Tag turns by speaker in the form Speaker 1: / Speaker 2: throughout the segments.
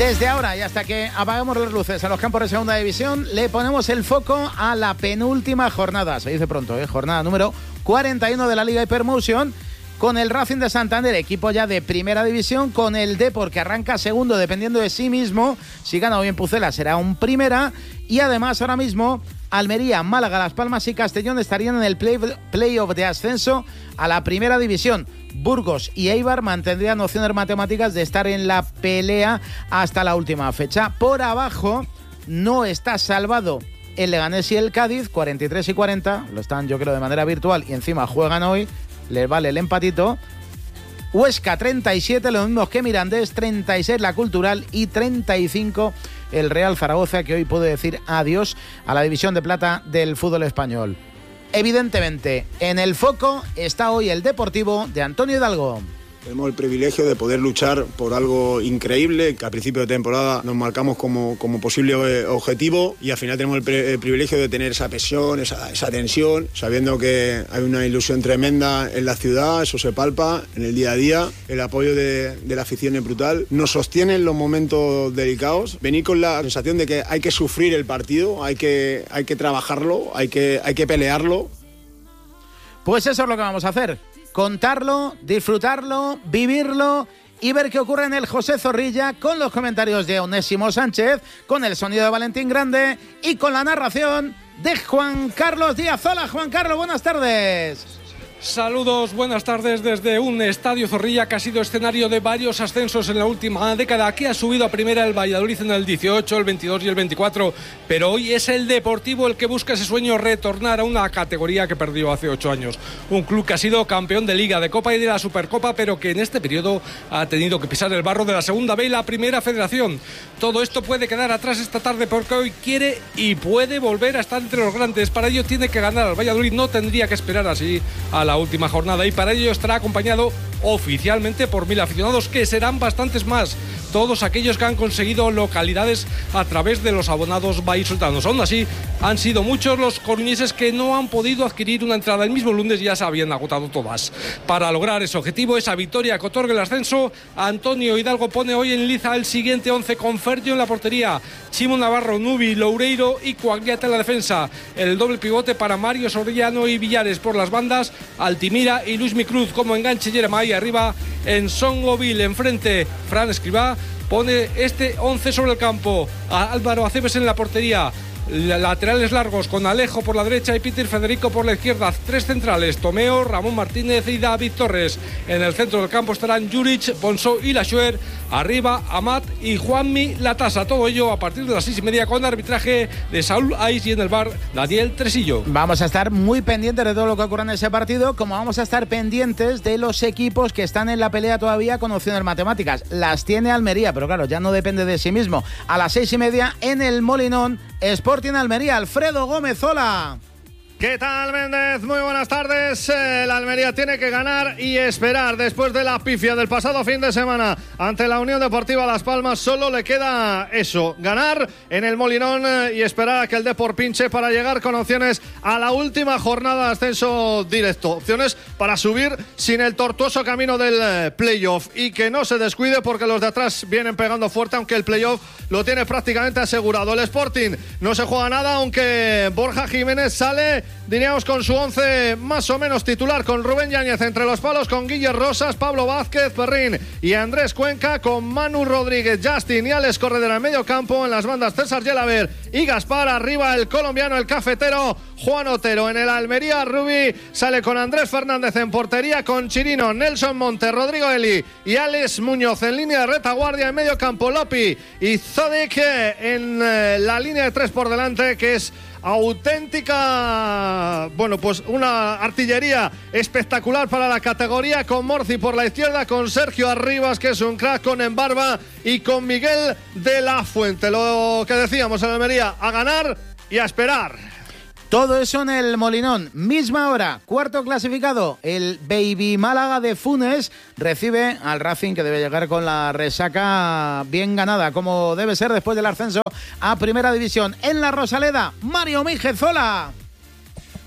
Speaker 1: Desde ahora y hasta que apagamos las luces a los campos de segunda división, le ponemos el foco a la penúltima jornada. Se dice pronto, jornada número 41 de la Liga Hypermotion, con el Racing de Santander, equipo ya de primera división, con el Depor, que arranca segundo dependiendo de sí mismo. Si gana o bien Pucela será un primera. Y además ahora mismo Almería, Málaga, Las Palmas y Castellón estarían en el playoff de ascenso a la primera división. Burgos y Eibar mantendrían opciones matemáticas de estar en la pelea hasta la última fecha. Por abajo no está salvado el Leganés y el Cádiz, 43 y 40, lo están yo creo de manera virtual y encima juegan hoy, les vale el empatito. Huesca 37, lo mismo que Mirandés, 36 la Cultural y 35 el Real Zaragoza, que hoy puede decir adiós a la división de plata del fútbol español. Evidentemente, en el foco está hoy el Deportivo de Antonio Hidalgo.
Speaker 2: Tenemos el privilegio de poder luchar por algo increíble, que a principio de temporada nos marcamos como posible objetivo, y al final tenemos el privilegio de tener esa presión, esa tensión, sabiendo que hay una ilusión tremenda en la ciudad, eso se palpa en el día a día, el apoyo de la afición es brutal, nos sostiene en los momentos delicados, venir con la sensación de que hay que sufrir el partido, hay que trabajarlo, hay que pelearlo.
Speaker 1: Pues eso es lo que vamos a hacer. Contarlo, disfrutarlo, vivirlo y ver qué ocurre en el José Zorrilla, con los comentarios de Onésimo Sánchez, con el sonido de Valentín Grande y con la narración de Juan Carlos Díaz. Hola, Juan Carlos, buenas tardes.
Speaker 3: Saludos, buenas tardes desde un estadio Zorrilla que ha sido escenario de varios ascensos en la última década. Aquí ha subido a primera el Valladolid en el 18, el 22 y el 24, pero hoy es el Deportivo el que busca ese sueño, retornar a una categoría que perdió hace 8 años. Un club que ha sido campeón de Liga, de Copa y de la Supercopa, pero que en este periodo ha tenido que pisar el barro de la Segunda B y la Primera Federación. Todo esto puede quedar atrás esta tarde porque hoy quiere y puede volver a estar entre los grandes. Para ello tiene que ganar al Valladolid, no tendría que esperar así a la última jornada, y para ello estará acompañado oficialmente por 1000 aficionados, que serán bastantes más, todos aquellos que han conseguido localidades a través de los abonados vallisoletanos. Aún así, han sido muchos los coruñeses que no han podido adquirir una entrada. El mismo lunes ya se habían agotado todas. Para lograr ese objetivo, esa victoria que otorgue el ascenso, Antonio Hidalgo pone hoy en liza el siguiente 11 con Fergio en la portería, Chimo Navarro, Nubi, Loureiro y Coagliata en la defensa. El doble pivote para Mario Soriano y Villares por las bandas, Altimira y Luis Micruz como enganche. Jeremai arriba en Songoville, enfrente Fran Escribá. Pone este 11 sobre el campo, a Álvaro Aceves en la portería, laterales largos con Alejo por la derecha y Peter Federico por la izquierda. 3 centrales, Tomeo, Ramón Martínez y David Torres. En el centro del campo estarán Juric, Bonso y Laschuer. Arriba Amat y Juanmi Latasa. Todo ello a partir de las 6:30 con arbitraje de Saúl Ais y en el bar Daniel Tresillo.
Speaker 1: Vamos a estar muy pendientes de todo lo que ocurra en ese partido, como vamos a estar pendientes de los equipos que están en la pelea todavía con opciones matemáticas. Las tiene Almería, pero claro, ya no depende de sí mismo. A las 6:30 en el Molinón, Sporting Almería. Alfredo Gómez, hola.
Speaker 4: ¿Qué tal, Méndez? Muy buenas tardes. La Almería tiene que ganar y esperar. Después de la pifia del pasado fin de semana ante la Unión Deportiva Las Palmas, solo le queda eso, ganar en el Molinón y esperar a que el Depor pinche para llegar con opciones a la última jornada de ascenso directo. Opciones para subir sin el tortuoso camino del playoff, y que no se descuide porque los de atrás vienen pegando fuerte, aunque el playoff lo tiene prácticamente asegurado. El Sporting no se juega nada, aunque Borja Jiménez sale, diríamos, con su 11 más o menos titular, con Rubén Yáñez entre los palos, con Guille Rosas, Pablo Vázquez, Perrín y Andrés Cuenca, con Manu Rodríguez, Justin y Alex Corredera en medio campo, en las bandas César Gelaber y Gaspar, arriba el colombiano, el cafetero Juan Otero. En el Almería, Rubí sale con Andrés Fernández en portería, con Chirino, Nelson Monte, Rodrigo Eli y Alex Muñoz en línea de retaguardia, en medio campo Lopi y Zodek en la línea de 3 por delante, que es auténtica, bueno, pues una artillería espectacular para la categoría, con Morci por la izquierda, con Sergio Arribas, que es un crack, con Embarba y con Miguel de la Fuente. Lo que decíamos en Almería, a ganar y a esperar.
Speaker 1: Todo eso en el Molinón. Misma hora, cuarto clasificado, el Baby Málaga de Funes recibe al Racing, que debe llegar con la resaca bien ganada, como debe ser después del ascenso a Primera División. En la Rosaleda, Mario Míguez, hola.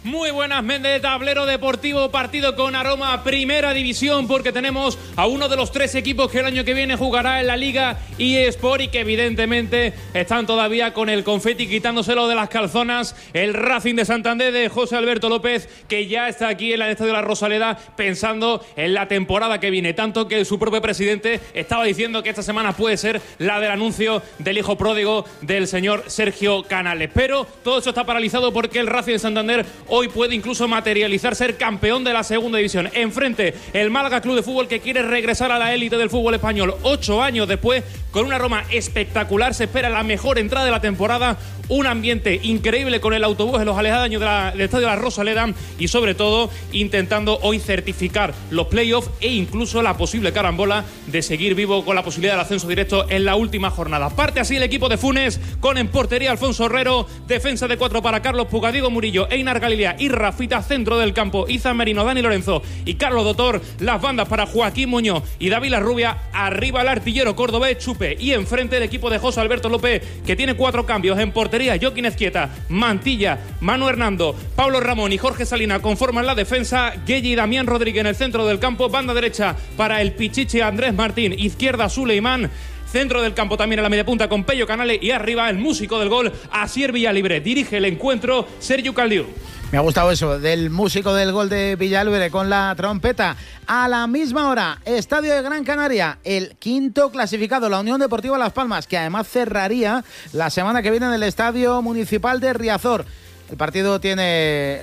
Speaker 5: Muy buenas, Méndez, tablero deportivo, partido con aroma a primera división, porque tenemos a uno de los 3 equipos que el año que viene jugará en la Liga eSport y que evidentemente están todavía con el confeti quitándoselo de las calzonas. El Racing de Santander de José Alberto López, que ya está aquí en el Estadio de la Rosaleda pensando en la temporada que viene, tanto que su propio presidente estaba diciendo que esta semana puede ser la del anuncio del hijo pródigo del señor Sergio Canales. Pero todo eso está paralizado porque el Racing de Santander hoy puede incluso materializar ser campeón de la segunda división. Enfrente, el Málaga Club de Fútbol, que quiere regresar a la élite del fútbol español 8 años después, con una Roma espectacular. Se espera la mejor entrada de la temporada, un ambiente increíble con el autobús en los aledaños del Estadio de la Rosaleda y sobre todo intentando hoy certificar los playoffs e incluso la posible carambola de seguir vivo con la posibilidad del ascenso directo en la última jornada. Parte así el equipo de Funes, con en portería Alfonso Herrero, defensa de 4 para Carlos Puga, Diego Murillo, Einar Galilea y Rafita, centro del campo Izan Merino, Dani Lorenzo y Carlos Dotor, las bandas para Joaquín Muñoz y David Larrubia, arriba el artillero cordobés Chupe y enfrente el equipo de José Alberto López, que tiene 4 cambios en portería. Joaquín Ezquieta, Mantilla, Manu Hernando, Pablo Ramón y Jorge Salina conforman la defensa. Gueye y Damián Rodríguez en el centro del campo, banda derecha para el Pichichi Andrés Martín, izquierda Suleimán. Centro del campo también en la media punta con Pello Canales y arriba el músico del gol, Asier Villalibre. Dirige el encuentro Sergio Caldiu.
Speaker 1: Me ha gustado eso, del músico del gol de Villalibre con la trompeta. A la misma hora, Estadio de Gran Canaria, el 5º clasificado, la Unión Deportiva Las Palmas, que además cerraría la semana que viene en el Estadio Municipal de Riazor. El partido tiene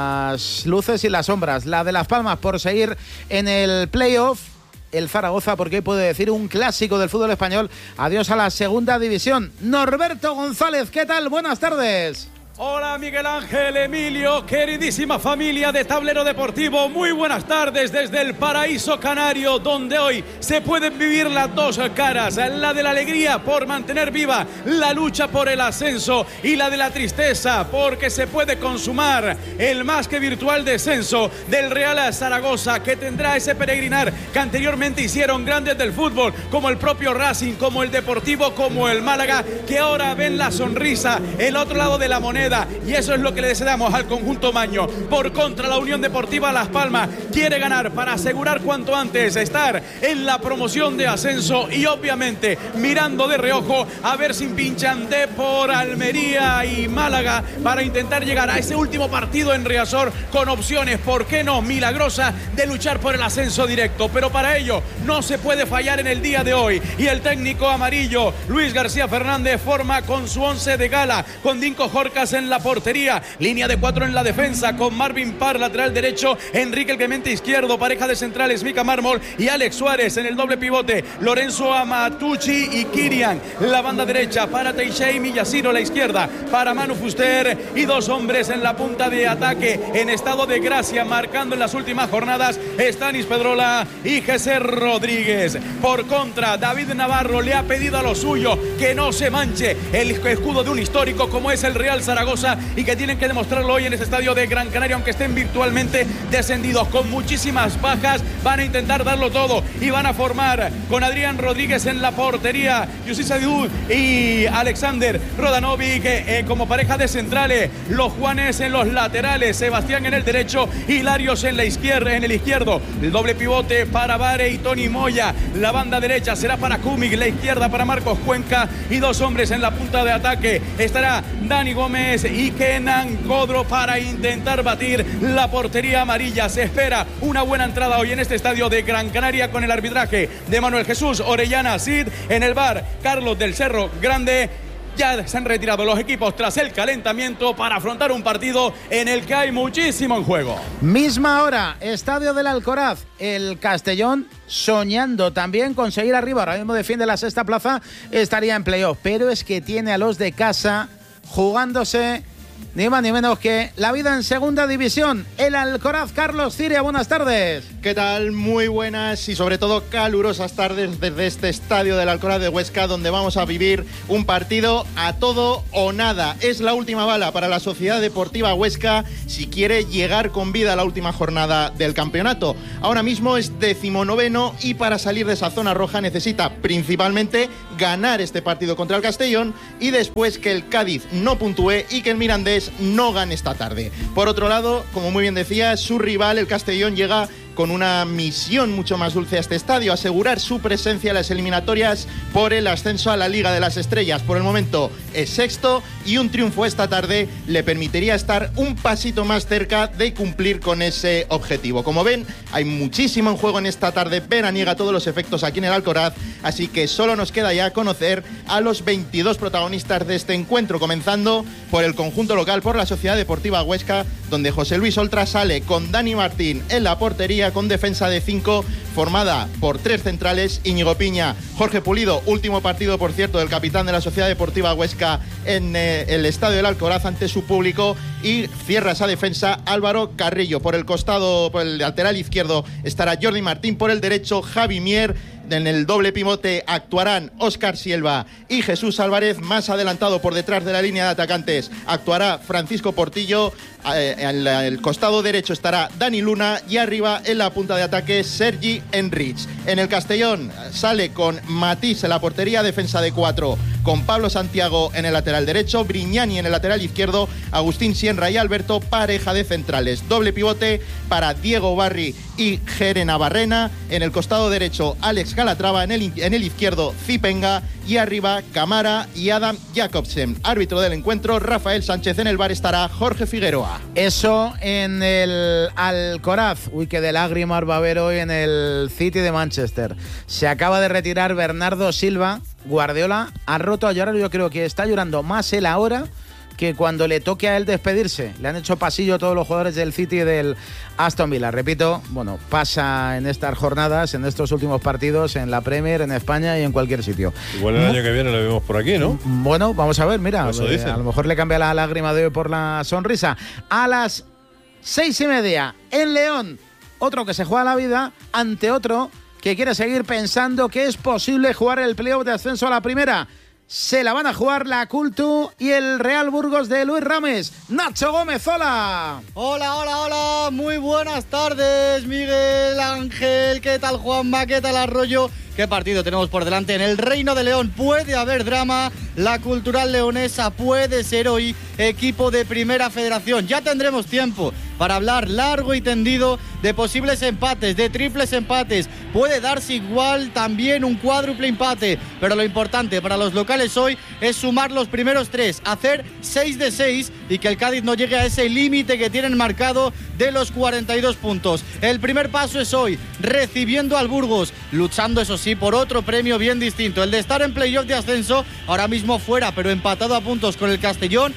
Speaker 1: las luces y las sombras. La de Las Palmas por seguir en el playoff, el Zaragoza porque hoy puede decir un clásico del fútbol español. Adiós a la segunda división. Norberto González, ¿qué tal? Buenas tardes.
Speaker 6: Hola Miguel Ángel, Emilio, queridísima familia de Tablero Deportivo, muy buenas tardes desde el paraíso canario, donde hoy se pueden vivir las dos caras, la de la alegría por mantener viva la lucha por el ascenso y la de la tristeza porque se puede consumar el más que virtual descenso del Real Zaragoza, que tendrá ese peregrinar que anteriormente hicieron grandes del fútbol como el propio Racing, como el Deportivo, como el Málaga, que ahora ven la sonrisa el otro lado de la moneda. Y eso es lo que le deseamos al conjunto maño. Por contra, la Unión Deportiva Las Palmas quiere ganar para asegurar cuanto antes estar en la promoción de ascenso y obviamente mirando de reojo a ver si pinchan por Almería y Málaga para intentar llegar a ese último partido en Riazor con opciones, ¿por qué no?, milagrosas de luchar por el ascenso directo. Pero para ello no se puede fallar en el día de hoy y el técnico amarillo Luis García Fernández forma con su 11 de gala, con Dinko Jorcas en la portería, línea de 4 en la defensa con Marvin Parr, lateral derecho, Enrique el Clemente izquierdo, pareja de centrales Mika Mármol y Alex Suárez en el doble pivote, Lorenzo Amatucci y Kirian, la banda derecha para Teixeira y Millasiro, la izquierda para Manu Fuster y 2 hombres en la punta de ataque en estado de gracia, marcando en las últimas jornadas Stanis Pedrola y Jesús Rodríguez. Por contra, David Navarro le ha pedido a lo suyo que no se manche el escudo de un histórico como es el Real Zaragoza y que tienen que demostrarlo hoy en este estadio de Gran Canaria, aunque estén virtualmente descendidos con muchísimas bajas. Van a intentar darlo todo y van a formar con Adrián Rodríguez en la portería, Yussi Sadioud y Alexander Rodanovic como pareja de centrales, los Juanes en los laterales, Sebastián en el derecho y Larios en la izquierda, en el izquierdo, el doble pivote para Vare y Tony Moya, la banda derecha será para Kumik, la izquierda para Marcos Cuenca y 2 hombres en la punta de ataque, estará Dani Gómez y Kenan Codro para intentar batir la portería amarilla. Se espera una buena entrada hoy en este estadio de Gran Canaria con el arbitraje de Manuel Jesús Orellana Cid, en el bar Carlos del Cerro Grande. Ya se han retirado los equipos tras el calentamiento para afrontar un partido en el que hay muchísimo en juego.
Speaker 1: Misma hora, Estadio del Alcoraz, el Castellón soñando también con seguir arriba. Ahora mismo defiende la 6ª plaza, estaría en playoff, pero es que tiene a los de casa jugándose ni más ni menos que la vida en segunda división. El Alcoraz, Carlos Ciria, buenas tardes.
Speaker 7: ¿Qué tal? Muy buenas y sobre todo calurosas tardes desde este estadio del Alcoraz de Huesca, donde vamos a vivir un partido a todo o nada. Es la última bala para la Sociedad Deportiva Huesca si quiere llegar con vida a la última jornada del campeonato. Ahora mismo es 19º y para salir de esa zona roja necesita principalmente ganar este partido contra el Castellón y después que el Cádiz no puntúe y que el Mirandés Leganés no gane esta tarde. Por otro lado, como muy bien decía, su rival, el Castellón, llega con una misión mucho más dulce a este estadio: asegurar su presencia en las eliminatorias por el ascenso a la Liga de las Estrellas. Por el momento es sexto y un triunfo esta tarde le permitiría estar un pasito más cerca de cumplir con ese objetivo. Como ven, hay muchísimo en juego en esta tarde veraniega a todos los efectos aquí en el Alcoraz, así que solo nos queda ya conocer a los 22 protagonistas de este encuentro, comenzando por el conjunto local, por la Sociedad Deportiva Huesca, donde José Luis Oltra sale con Dani Martín en la portería, con defensa de 5 formada por 3 centrales: Íñigo Piña, Jorge Pulido, último partido por cierto del capitán de la Sociedad Deportiva Huesca en el estadio del Alcoraz ante su público, y cierra esa defensa Álvaro Carrillo. Por el costado, por el lateral izquierdo, estará Jordi Martín, por el derecho Javi Mier. En el doble pivote actuarán Óscar Silva y Jesús Álvarez. Más adelantado, por detrás de la línea de atacantes, actuará Francisco Portillo. En el costado derecho estará Dani Luna y arriba en la punta de ataque Sergi Enrich. En el Castellón sale con Matís en la portería, defensa de 4, con Pablo Santiago en el lateral derecho, Brignani en el lateral izquierdo, Agustín Sierra y Alberto, pareja de centrales. Doble pivote para Diego Barri y Jerena Barrena. En el costado derecho Alex Calatrava, en el izquierdo Zipenga y arriba Camara y Adam Jacobsen. Árbitro del encuentro Rafael Sánchez. En el bar estará Jorge Figueroa.
Speaker 1: Eso en el Alcoraz. Uy, que de lágrimas va a haber hoy en el City de Manchester. Se acaba de retirar Bernardo Silva. Guardiola ha roto a llorar. Yo creo que está llorando más él ahora que cuando le toque a él despedirse. Le han hecho pasillo todos los jugadores del City y del Aston Villa. Repito, bueno, pasa en estas jornadas, en estos últimos partidos, en la Premier, en España y en cualquier sitio.
Speaker 8: Igual el año que viene lo vemos por aquí, ¿no?
Speaker 1: Bueno, vamos a ver, mira, a
Speaker 8: dicen.
Speaker 1: lo mejor le cambia la lágrima de hoy por la sonrisa. A las 6:30 en León, otro que se juega la vida ante otro que quiere seguir pensando que es posible jugar el playoff de ascenso a la primera. Se la van a jugar la Cultu y el Real Burgos de Luis Rames. Nacho Gómez, hola.
Speaker 9: Hola, muy buenas tardes, Miguel Ángel. ¿Qué tal, Juanma? ¿Qué tal, Arroyo? ¿Qué partido tenemos por delante? En el Reino de León puede haber drama. La Cultural Leonesa puede ser hoy equipo de Primera Federación. Ya tendremos tiempo para hablar largo y tendido de posibles empates, de triples empates. Puede darse igual también un cuádruple empate, pero lo importante para los locales hoy es sumar los primeros 3, hacer 6 de 6 y que el Cádiz no llegue a ese límite que tienen marcado de los 42 puntos. El primer paso es hoy, recibiendo al Burgos, luchando eso sí por otro premio bien distinto, el de estar en playoff de ascenso, ahora mismo fuera, pero empatado a puntos con el Castellón,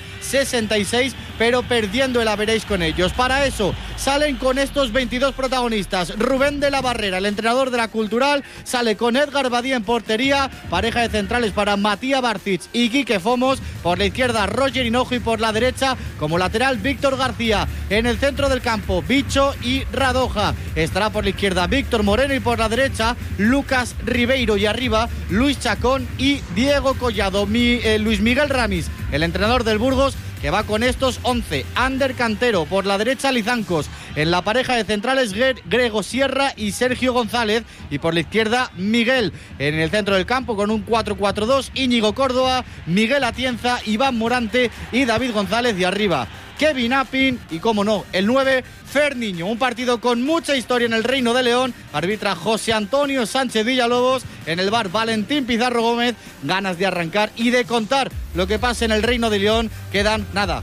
Speaker 9: 66, pero perdiendo el average con ellos. Para eso salen con estos 22 protagonistas. Rubén de la Barrera, el entrenador de la Cultural, sale con Edgar Badía en portería, pareja de centrales para Matías Barcic y Quique Fomos, por la izquierda Roger Hinojo y por la derecha como lateral Víctor García. En el centro del campo Bicho y Radoja, estará por la izquierda Víctor Moreno y por la derecha Lucas Ribeiro, y arriba Luis Chacón y Diego Collado. Luis Miguel Ramis, el entrenador del Burgos, que va con estos 11. Ander Cantero, por la derecha Lizancos, en la pareja de centrales Grego Sierra y Sergio González, y por la izquierda Miguel. En el centro del campo con un 4-4-2, Íñigo Córdoba, Miguel Atienza, Iván Morante y David González, y arriba Kevin Appin y, como no, el 9, Fer Niño. Un partido con mucha historia en el Reino de León. Arbitra José Antonio Sánchez Villalobos. En el bar Valentín Pizarro Gómez. Ganas de arrancar y de contar lo que pasa en el Reino de León. Quedan,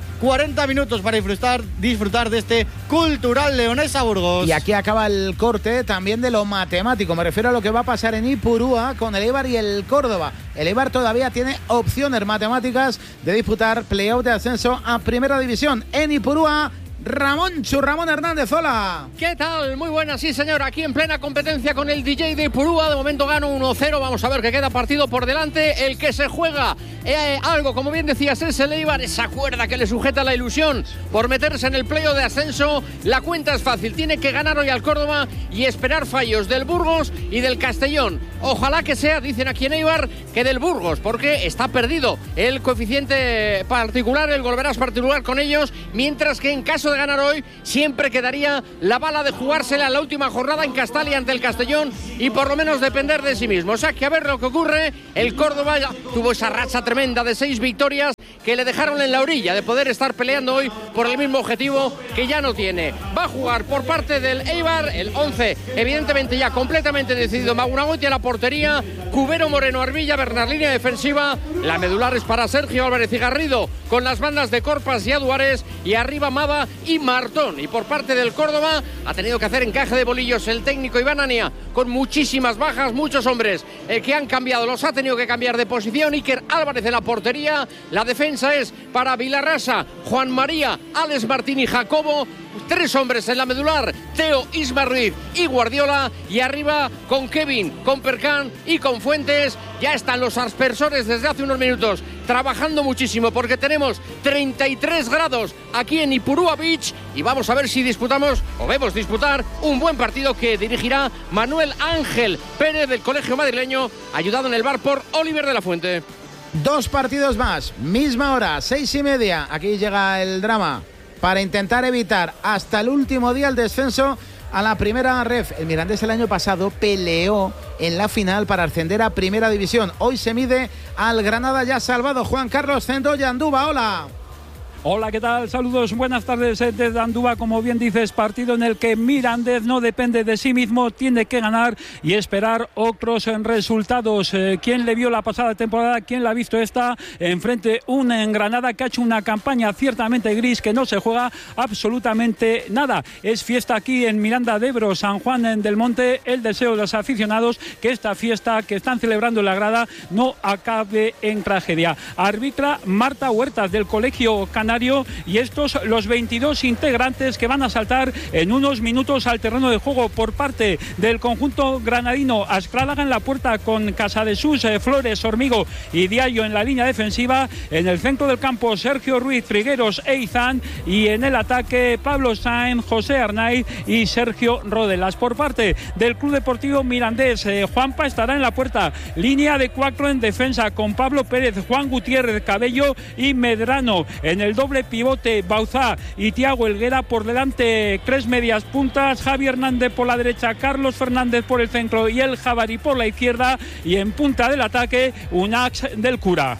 Speaker 9: 40 minutos para disfrutar de este Cultural Leonesa Burgos.
Speaker 1: Y aquí acaba el corte también de lo matemático. Me refiero a lo que va a pasar en Ipurúa con el Eibar y el Córdoba. El Eibar todavía tiene opciones matemáticas de disputar playoff de ascenso a Primera División. En Ipurúa, Ramón Hernández, hola.
Speaker 10: ¿Qué tal? Muy buenas, sí señor, aquí en plena competencia con el DJ de Ipurúa. De momento gano 1-0, vamos a ver que queda partido por delante. El que se juega algo, como bien decías, es el Eibar, esa cuerda que le sujeta la ilusión por meterse en el playoff de ascenso. La cuenta es fácil, tiene que ganar hoy al Córdoba y esperar fallos del Burgos y del Castellón. Ojalá que sea, dicen aquí en Eibar, que del Burgos, porque está perdido el coeficiente particular, el golverás particular con ellos, mientras que en caso de ganar hoy siempre quedaría la bala de jugársela en la última jornada en Castalia ante el Castellón y por lo menos depender de sí mismo. O sea que a ver lo que ocurre. El Córdoba ya tuvo esa racha tremenda de 6 victorias que le dejaron en la orilla de poder estar peleando hoy por el mismo objetivo que ya no tiene. Va a jugar por parte del Eibar el 11, evidentemente ya completamente decidido. Magunagoiti a la portería, Cubero, Moreno, Arbilla, Bernard línea defensiva. La medular es para Sergio Álvarez y Garrido, con las bandas de Corpas y Aduares, y arriba Mada y Martón. Y por parte del Córdoba ha tenido que hacer encaje de bolillos el técnico Iván Ania, con muchísimas bajas, muchos hombres que han cambiado, los ha tenido que cambiar de posición. Iker Álvarez en la portería. La defensa es para Vilarrasa, Juan María, Alex Martín y Jacobo. 3 hombres en la medular, Teo, Isma Ruiz y Guardiola, y arriba con Kevin, con Percán y con Fuentes. Ya están los aspersores desde hace unos minutos trabajando muchísimo, porque tenemos 33 grados aquí en Ipurúa Beach, y vamos a ver si disputamos o vemos disputar un buen partido que dirigirá Manuel Ángel Pérez del Colegio Madrileño, ayudado en el bar por Oliver de la Fuente.
Speaker 1: 2 partidos más, misma hora, 6:30. Aquí llega el drama para intentar evitar hasta el último día el descenso a la primera ref. El Mirandés el año pasado peleó en la final para ascender a primera división. Hoy se mide al Granada ya salvado. Juan Carlos Centolla, Andúba, hola.
Speaker 11: Hola, ¿qué tal? Saludos, buenas tardes desde Andúba. Como bien dices, partido en el que Mirandés no depende de sí mismo, tiene que ganar y esperar otros resultados. ¿Quién le vio la pasada temporada? ¿Quién la ha visto esta? Enfrente un Granada que ha hecho una campaña ciertamente gris, que no se juega absolutamente nada. Es fiesta aquí en Miranda de Ebro, San Juan del Monte. El deseo de los aficionados que esta fiesta que están celebrando en la grada no acabe en tragedia. Arbitra Marta Huertas del Colegio Canario, y estos los 22 integrantes que van a saltar en unos minutos al terreno de juego. Por parte del conjunto granadino, Ascrálaga en la puerta con Casadesús, Flores, Hormigo y Diallo en la línea defensiva. En el centro del campo, Sergio Ruiz, Trigueros e Izán, y en el ataque, Pablo Sáenz, José Arnaiz y Sergio Rodelas. Por parte del Club Deportivo Mirandés, Juanpa estará en la puerta, línea de 4 en defensa con Pablo Pérez, Juan Gutiérrez, Cabello y Medrano. En el doble pivote, Bauzá y Tiago Helguera. Por delante, 3 medias puntas, Javi Hernández por la derecha, Carlos Fernández por el centro y el Javari por la izquierda, y en punta del ataque, Unax del Cura.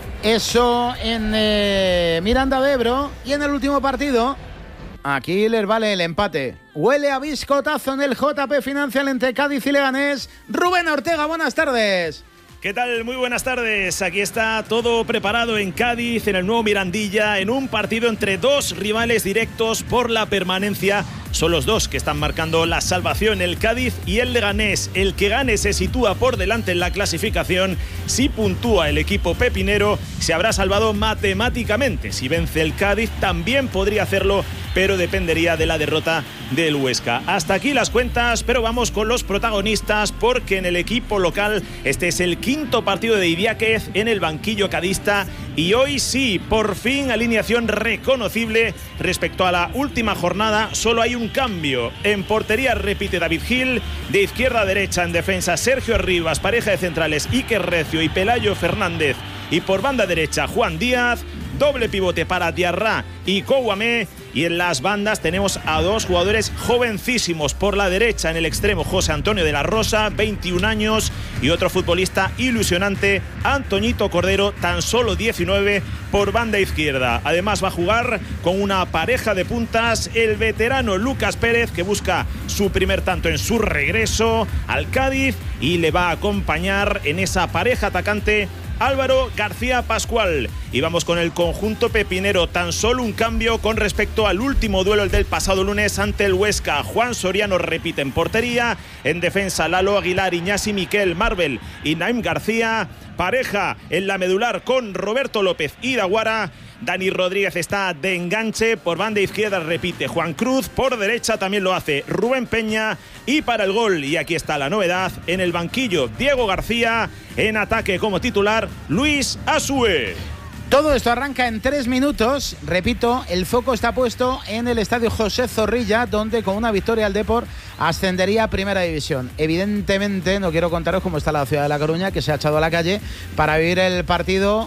Speaker 1: Eso en Miranda de Ebro. Y en el último partido, aquí les vale el empate. Huele a biscotazo en el JP Financial entre Cádiz y Leganés. Rubén Ortega, buenas tardes.
Speaker 12: ¿Qué tal? Muy buenas tardes. Aquí está todo preparado en Cádiz, en el nuevo Mirandilla, en un partido entre 2 rivales directos por la permanencia. Son los 2 que están marcando la salvación, el Cádiz y el Leganés. El que gane se sitúa por delante en la clasificación. Si puntúa el equipo pepinero, se habrá salvado matemáticamente. Si vence el Cádiz, también podría hacerlo, pero dependería de la derrota del Huesca. Hasta aquí las cuentas, pero vamos con los protagonistas, porque en el equipo local este es el 5º partido de Idiáquez en el banquillo cadista, y hoy sí, por fin, alineación reconocible respecto a la última jornada. Solo hay un cambio. En portería repite David Gil, de izquierda a derecha en defensa Sergio Rivas, pareja de centrales Iker Recio y Pelayo Fernández, y por banda derecha Juan Díaz. Doble pivote para Diarra y Kouamé, y en las bandas tenemos a 2 jugadores jovencísimos. Por la derecha, en el extremo, José Antonio de la Rosa, 21 años, y otro futbolista ilusionante, Antoñito Cordero, tan solo 19, por banda izquierda. Además va a jugar con una pareja de puntas, el veterano Lucas Pérez, que busca su primer tanto en su regreso al Cádiz, y le va a acompañar en esa pareja atacante Álvaro García Pascual. Y vamos con el conjunto pepinero. Tan solo un cambio con respecto al último duelo, el del pasado lunes ante el Huesca. Juan Soriano repite en portería. En defensa, Lalo Aguilar, Iñasi Miquel, Marvel y Naim García. Pareja en la medular con Roberto López y Daguara. Dani Rodríguez está de enganche. Por banda izquierda repite Juan Cruz. Por derecha también lo hace Rubén Peña. Y para el gol, y aquí está la novedad, en el banquillo Diego García. En ataque como titular, Luis Asue.
Speaker 1: Todo esto arranca en 3 minutos. Repito, el foco está puesto en el estadio José Zorrilla, donde con una victoria el Depor ascendería a primera división. Evidentemente no quiero contaros cómo está la ciudad de La Coruña, que se ha echado a la calle para vivir el partido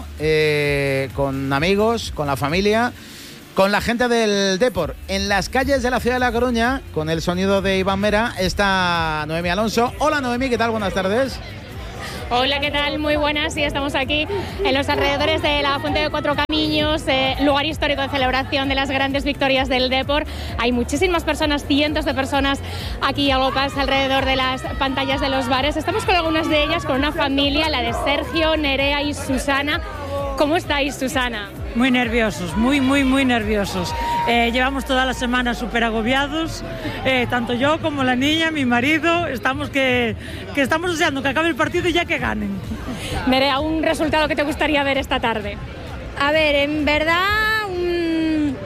Speaker 1: con amigos, con la familia, con la gente del Depor. En las calles de la ciudad de La Coruña, con el sonido de Iván Mera, está Noemí Alonso. Hola Noemí, ¿qué tal? Buenas tardes.
Speaker 13: Hola, ¿qué tal? Muy buenas. Sí, estamos aquí en los alrededores de la Fuente de Cuatro Camiños, lugar histórico de celebración de las grandes victorias del Depor. Hay muchísimas personas, cientos de personas aquí agrupadas alrededor de las pantallas de los bares. Estamos con algunas de ellas, con una familia, la de Sergio, Nerea y Susana. ¿Cómo estáis, Susana?
Speaker 14: Muy nerviosos, muy nerviosos. Llevamos toda la semana súper agobiados, tanto yo como la niña, mi marido, estamos deseando que acabe el partido y ya que ganen.
Speaker 13: Nerea, ¿un resultado que te gustaría ver esta tarde?
Speaker 15: A ver, en verdad un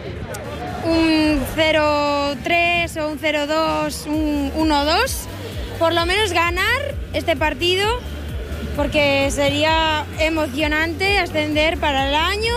Speaker 15: 0-3 o un 0-2, un 1-2, por lo menos ganar este partido, porque sería emocionante ascender para el año,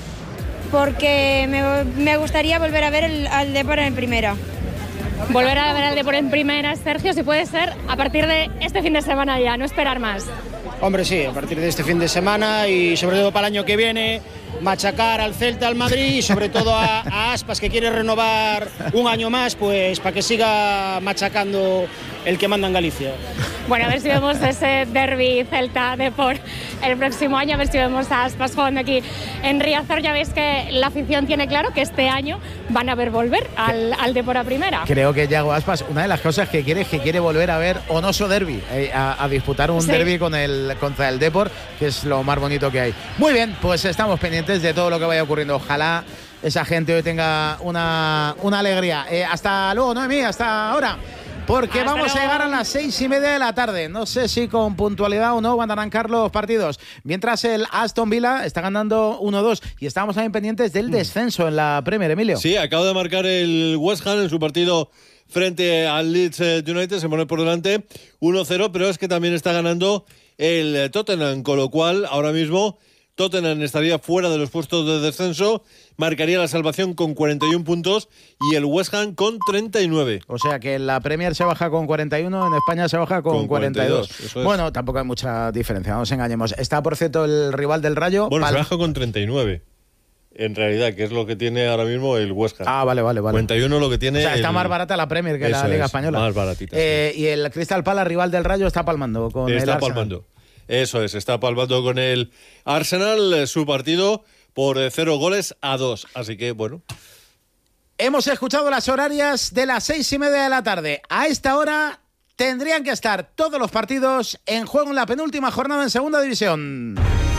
Speaker 15: porque me gustaría volver a ver al Depor en primera.
Speaker 13: Volver a ver al Depor en primera, Sergio, si puede ser a partir de este fin de semana ya, no esperar más.
Speaker 16: Hombre, sí, a partir de este fin de semana y sobre todo para el año que viene, machacar al Celta, al Madrid y sobre todo a Aspas, que quiere renovar un año más, pues para que siga machacando el que manda en Galicia.
Speaker 13: Bueno, a ver si vemos ese derbi Celta-Depor el próximo año, a ver si vemos a Aspas jugando aquí en Riazor. Ya veis que la afición tiene claro que este año van a ver volver al Depor a primera.
Speaker 1: Creo que Yago Aspas, una de las cosas que quiere volver a ver Onoso derbi, a disputar un derbi contra el Depor, que es lo más bonito que hay. Muy bien, pues estamos pendientes de todo lo que vaya ocurriendo. Ojalá esa gente hoy tenga una alegría. Hasta luego, Noemí, hasta ahora. Porque hasta vamos luego. A llegar a las 6:30 de la tarde. No sé si con puntualidad o no van a arrancar los partidos. Mientras el Aston Villa está ganando 1-2 y estamos también pendientes del descenso en la Premier, Emilio.
Speaker 8: Sí, acaba de marcar el West Ham en su partido frente al Leeds United. Se pone por delante 1-0, pero es que también está ganando el Tottenham, con lo cual ahora mismo Tottenham estaría fuera de los puestos de descenso, marcaría la salvación con 41 puntos y el West Ham con 39.
Speaker 1: O sea que en la Premier se baja con 41, en España se baja con 42. Bueno, tampoco hay mucha diferencia, no nos engañemos. Está, por cierto, el rival del Rayo.
Speaker 8: Bueno, se baja con 39. En realidad, que es lo que tiene ahora mismo el West Ham.
Speaker 1: Ah, vale.
Speaker 8: 41 lo que tiene.
Speaker 1: O sea, está más barata la Premier que la Liga Española.
Speaker 8: Más baratita.
Speaker 1: Y el Crystal Palace, rival del Rayo, está palmando con el Arsenal. Está palmando.
Speaker 8: Eso es, está palmando con el Arsenal su partido por 0-2. Así que, bueno.
Speaker 1: Hemos escuchado las horarias de las 6:30 de la tarde. A esta hora tendrían que estar todos los partidos en juego en la penúltima jornada en Segunda División,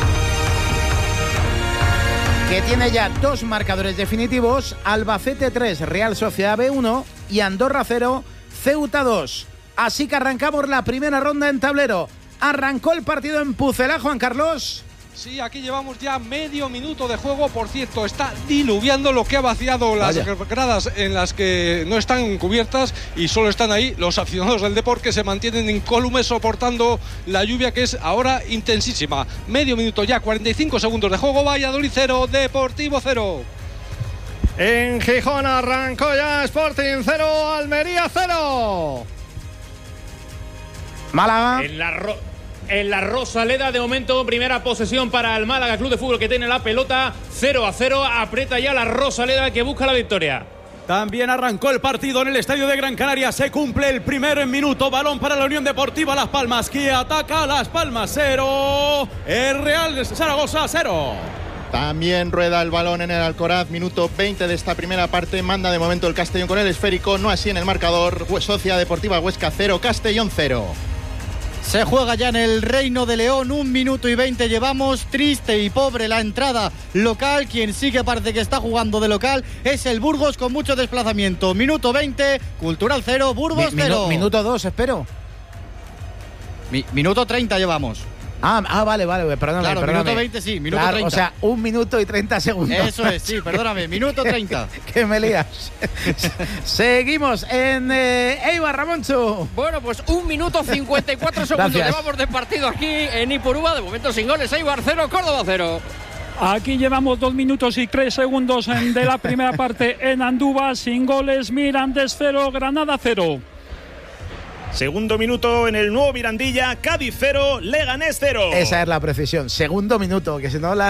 Speaker 1: que tiene ya 2 marcadores definitivos: Albacete 3, Real Sociedad B1 y Andorra 0, Ceuta 2. Así que arrancamos la primera ronda en tablero. Arrancó el partido en Pucelá, Juan Carlos.
Speaker 3: Sí, aquí llevamos ya medio minuto de juego. Por cierto, está diluviando, lo que ha vaciado las gradas en las que no están cubiertas y solo están ahí los aficionados del Depor, que se mantienen incólumes soportando la lluvia, que es ahora intensísima. Medio minuto ya, 45 segundos de juego. Valladolid 0, Deportivo 0.
Speaker 4: En Gijón arrancó ya Sporting 0, Almería 0.
Speaker 1: Málaga.
Speaker 5: En la Rosaleda, de momento, primera posesión para el Málaga Club de Fútbol, que tiene la pelota. 0-0, aprieta ya la Rosaleda, que busca la victoria.
Speaker 6: También arrancó el partido en el Estadio de Gran Canaria. Se cumple el primer minuto. Balón para la Unión Deportiva Las Palmas, que ataca a Las Palmas 0. El Real de Zaragoza 0.
Speaker 7: También rueda el balón en el Alcoraz, minuto 20 de esta primera parte. Manda de momento el Castellón con el esférico, no así en el marcador. Sociedad Deportiva Huesca 0, Castellón 0.
Speaker 9: Se juega ya en el Reino de León, 1 minuto y 20 llevamos. Triste y pobre la entrada local. Quien sí que parece que está jugando de local es el Burgos, con mucho desplazamiento. Minuto 20, Cultural 0, Burgos 0.
Speaker 1: Minuto 2, espero.
Speaker 9: Minuto 30 llevamos.
Speaker 1: Vale, perdóname.
Speaker 9: Claro, minuto 20 sí, minuto 30.
Speaker 1: O sea, 1 minuto y 30 segundos.
Speaker 9: Eso es, sí, perdóname, minuto 30.
Speaker 1: Que me lías. Seguimos en Eibar, Ramoncho.
Speaker 10: Bueno, pues 1 minuto 54 segundos llevamos de partido aquí en Ipurúa. De momento sin goles, Eibar 0, Córdoba 0.
Speaker 11: Aquí llevamos 2 minutos y 3 segundos de la primera parte en Andúba, sin goles. Mirandés 0, Granada 0.
Speaker 12: Segundo minuto en el nuevo Mirandilla, Cádiz 0, Leganés 0.
Speaker 1: Esa es la precisión, segundo minuto, que si no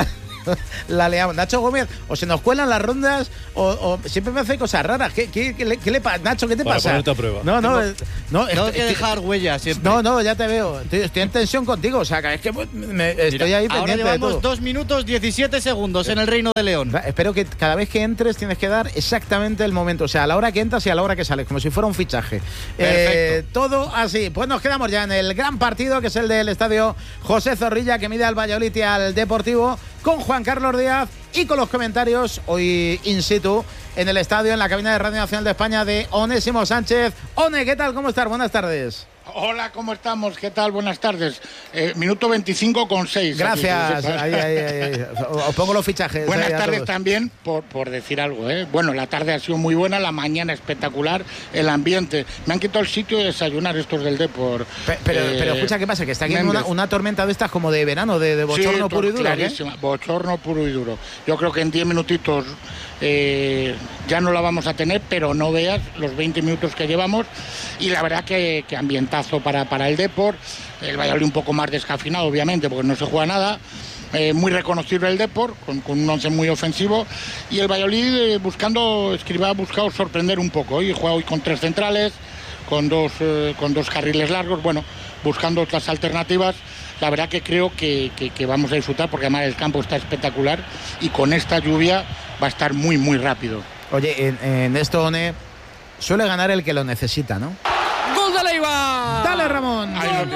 Speaker 1: la leamos. Nacho Gómez, o se nos cuelan las rondas, o siempre me hace cosas raras. ¿Qué le pasa? Nacho, ¿qué te pasa?
Speaker 8: Para ponerte a prueba.
Speaker 9: Tengo que dejar huellas siempre.
Speaker 1: No, ya te veo. Estoy en tensión contigo, o sea, es que estoy ahí pendiente
Speaker 9: ahora llevamos
Speaker 1: de todo.
Speaker 9: 2 minutos 17 segundos en el Reino de León.
Speaker 1: Espero que cada vez que entres tienes que dar exactamente el momento, o sea, a la hora que entras y a la hora que sales, como si fuera un fichaje. Todo así. Pues nos quedamos ya en el gran partido, que es el del estadio José Zorrilla, que mide al Valladolid y al Deportivo, con Juan Carlos Díaz y con los comentarios hoy in situ en el estadio, en la cabina de Radio Nacional de España, de Onésimo Sánchez. One, ¿qué tal? ¿Cómo estás? Buenas tardes.
Speaker 17: Hola, ¿cómo estamos? ¿Qué tal? Buenas tardes. Minuto 25,6.
Speaker 1: Gracias. Ahí. Os pongo los fichajes.
Speaker 17: Buenas tardes también, por decir algo. Bueno, la tarde ha sido muy buena, la mañana espectacular, el ambiente. Me han quitado el sitio de desayunar estos del Depor.
Speaker 1: Pero escucha, ¿qué pasa? Que está aquí una tormenta de estas como de verano, de bochorno puro y duro.
Speaker 17: Clarísima, bochorno puro y duro. Yo creo que en 10 minutitos ya no la vamos a tener, pero no veas los 20 minutos que llevamos. Y la verdad que ambientazo para el Depor. El Valladolid un poco más descafinado, obviamente, porque no se juega nada. Muy reconocible el Depor, con un once muy ofensivo. Y el Valladolid Escribá ha buscado sorprender un poco. Y juega hoy con 3 centrales, con dos carriles largos, bueno, buscando otras alternativas. La verdad que creo que vamos a disfrutar, porque además el campo está espectacular y con esta lluvia va a estar muy, muy rápido.
Speaker 1: Oye, en esto, One, suele ganar el que lo necesita, ¿no?
Speaker 10: ¡Gol de Leibar!
Speaker 1: ¡Dale, Ramón!
Speaker 10: ¡Gol del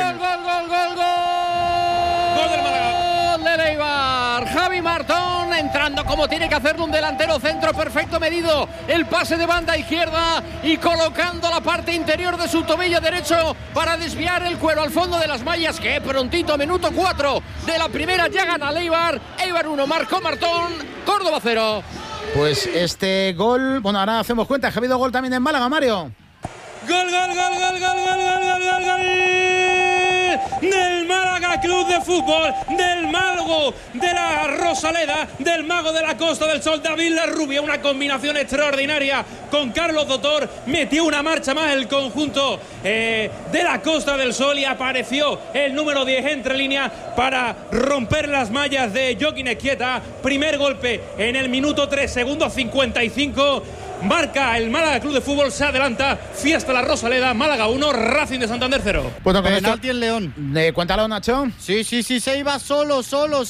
Speaker 10: Málaga! ¡Gol de Leibar! Javi Martón entrando como tiene que hacerlo un delantero centro perfecto medido. El pase de banda izquierda y colocando la parte interior de su tobillo derecho para desviar el cuero al fondo de las mallas. Que prontito, minuto 4 de la primera, ya gana Leibar. Eibar 1, marcó Martón, Córdoba 0.
Speaker 1: Pues este gol, bueno, ahora hacemos cuenta, que ha habido gol también en Málaga, Mario.
Speaker 5: Gol del Málaga Club de Fútbol, del mago de la Rosaleda, del mago de la Costa del Sol, David Larrubia. Una combinación extraordinaria con Carlos Dotor. Metió una marcha más el conjunto de la Costa del Sol y apareció el número 10 entre líneas para romper las mallas de Joaquín Esquieta. Primer golpe en el minuto 3 segundos 55. Marca el Málaga Club de Fútbol, se adelanta, fiesta la Rosaleda, Málaga 1, Racing de Santander 0.
Speaker 1: Bueno, con
Speaker 9: penalti en León.
Speaker 1: Cuéntalo, Nacho.
Speaker 9: Sí, se iba solo,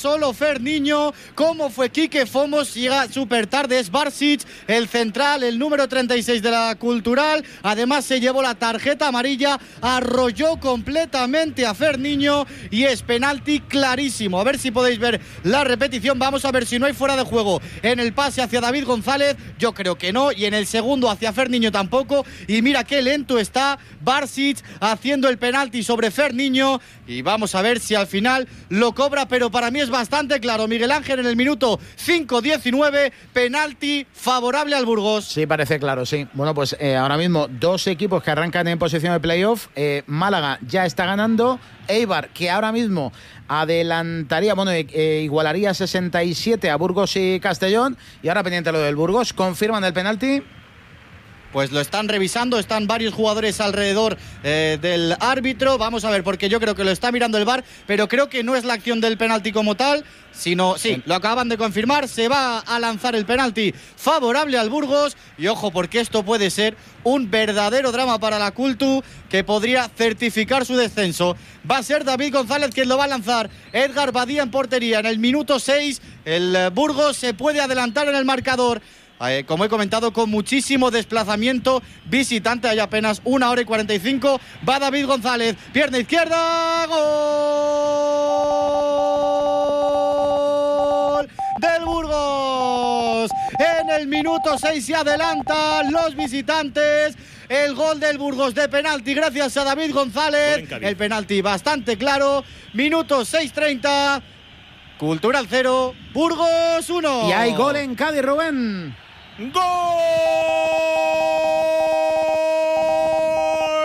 Speaker 9: Fer Niño. ¿Cómo fue Quique Fomos? Llega súper tarde, es Barsic, el central, el número 36 de la Cultural. Además se llevó la tarjeta amarilla, arrolló completamente a Fer Niño y es penalti clarísimo. A ver si podéis ver la repetición, vamos a ver si no hay fuera de juego en el pase hacia David González. Yo creo que no. Y en el segundo hacia Fer Niño tampoco. Y mira qué lento está Barsic haciendo el penalti sobre Fer Niño. Y vamos a ver si al final lo cobra, pero para mí es bastante claro. Miguel Ángel en el minuto 5:19, penalti favorable al Burgos.
Speaker 1: Sí, parece claro, sí. Bueno, pues ahora mismo 2 equipos que arrancan en posición de playoff. Málaga ya está ganando. Eibar, que ahora mismo adelantaría, igualaría 67 a Burgos y Castellón. Y ahora pendiente lo del Burgos, ¿confirman el penalti?
Speaker 9: Pues lo están revisando, están varios jugadores alrededor del árbitro. Vamos a ver, porque yo creo que lo está mirando el VAR, pero creo que no es la acción del penalti como tal, sino, sí, lo acaban de confirmar, se va a lanzar el penalti favorable al Burgos. Y ojo, porque esto puede ser un verdadero drama para la Cultu, que podría certificar su descenso. Va a ser David González quien lo va a lanzar. Edgar Badía en portería. En el minuto 6, el Burgos se puede adelantar en el marcador. Como he comentado, con muchísimo desplazamiento visitante, hay apenas 1 hora y 45. Va David González, pierna izquierda, gol del Burgos. En el minuto 6 se adelantan los visitantes. El gol del Burgos de penalti gracias a David González. El penalti bastante claro. Minuto 6:30. Cultural 0, Burgos 1.
Speaker 1: Y hay gol en Cádiz, Rubén.
Speaker 12: ¡Gol!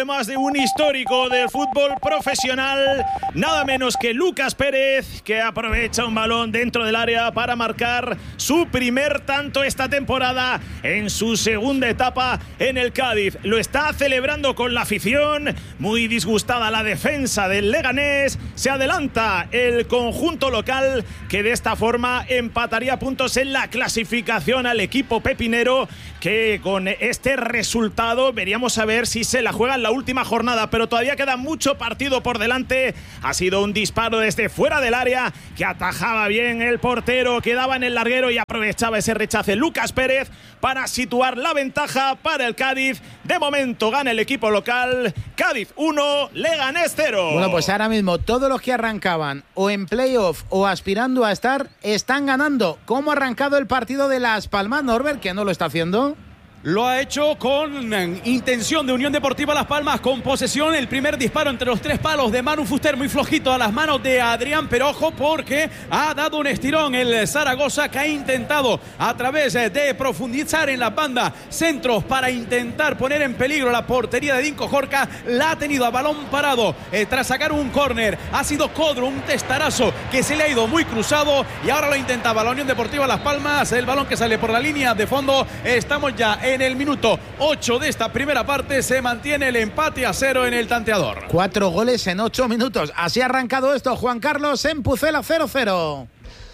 Speaker 12: además de un histórico del fútbol profesional, nada menos que Lucas Pérez, que aprovecha un balón dentro del área para marcar su primer tanto esta temporada en su segunda etapa en el Cádiz. Lo está celebrando con la afición, muy disgustada la defensa del Leganés. Se adelanta el conjunto local, que de esta forma empataría puntos en la clasificación al equipo pepinero, que con este resultado veríamos a ver si se la juega en la última jornada, pero todavía queda mucho partido por delante. Ha sido un disparo desde fuera del área que atajaba bien el portero, quedaba en el larguero y aprovechaba ese rechace Lucas Pérez para situar la ventaja para el Cádiz. De momento gana el equipo local, Cádiz 1, Leganés 0.
Speaker 1: Bueno, pues ahora mismo todos los que arrancaban o en playoff o aspirando a estar, están ganando. ¿Cómo ha arrancado el partido de Las Palmas, Norbert, que no lo está haciendo?
Speaker 6: Lo ha hecho con intención de Unión Deportiva Las Palmas, con posesión. El primer disparo entre los 3 palos de Manu Fuster, muy flojito a las manos de Adrián, pero ojo porque ha dado un estirón el Zaragoza, que ha intentado a través de profundizar en la banda centros para intentar poner en peligro la portería de Dinko Jorca. La ha tenido a balón parado tras sacar un córner. Ha sido Codro, un testarazo que se le ha ido muy cruzado, y ahora lo intentaba la Unión Deportiva Las Palmas. El balón que sale por la línea de fondo. Estamos ya en el minuto 8 de esta primera parte. Se mantiene el empate a 0 en el tanteador.
Speaker 1: 4 goles en 8 minutos. Así ha arrancado esto, Juan Carlos, en Pucela 0-0.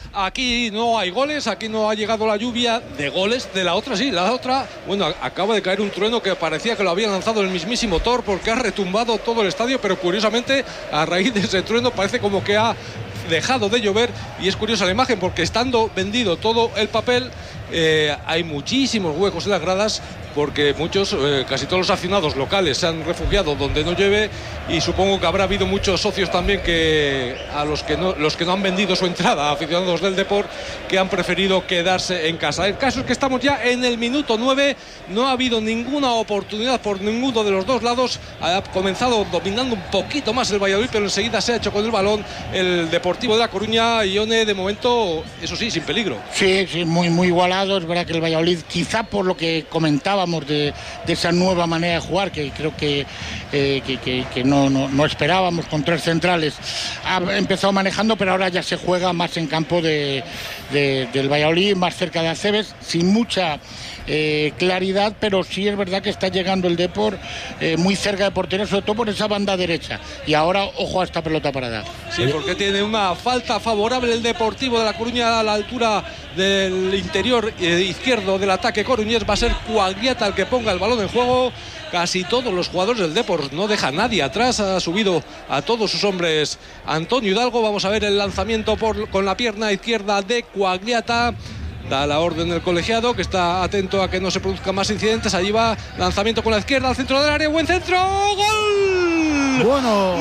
Speaker 3: Aquí no hay goles, aquí no ha llegado la lluvia de goles. De la otra sí, la otra, bueno, acaba de caer un trueno que parecía que lo había lanzado el mismísimo Thor, porque ha retumbado todo el estadio, pero curiosamente a raíz de ese trueno parece como que ha dejado de llover. Y es curiosa la imagen, porque estando vendido todo el papel, hay muchísimos huecos en las gradas, porque muchos, casi todos los aficionados locales se han refugiado donde no llueve, y supongo que habrá habido muchos socios también que a los que no han vendido su entrada, aficionados del Depor, que han preferido quedarse en casa. El caso es que estamos ya en el minuto 9, no ha habido ninguna oportunidad por ninguno de los dos lados. Ha comenzado dominando un poquito más el Valladolid, pero enseguida se ha hecho con el balón el Deportivo de La Coruña. Ione, de momento, eso sí, sin peligro.
Speaker 17: Sí, muy igualado. Es verdad que el Valladolid, quizá por lo que comentábamos de esa nueva manera de jugar, que creo que no esperábamos, con 3 centrales, ha empezado manejando, pero ahora ya se juega más en campo del Valladolid, más cerca de Acebes, sin mucha claridad, pero sí es verdad que está llegando el Depor muy cerca de portería, sobre todo por esa banda derecha. Y ahora, ojo a esta pelota parada.
Speaker 3: Sí, porque tiene una falta favorable el Deportivo de La Coruña a la altura del interior izquierdo del ataque coruñés. Va a ser Cuagliata el que ponga el balón en juego. Casi todos los jugadores del Depor, no deja nadie atrás, ha subido a todos sus hombres Antonio Hidalgo. Vamos a ver el lanzamiento con la pierna izquierda de Cuagliata. Da la orden del colegiado, que está atento a que no se produzcan más incidentes. Allí va, lanzamiento con la izquierda al centro del área, buen centro, ¡gol!
Speaker 1: Bueno.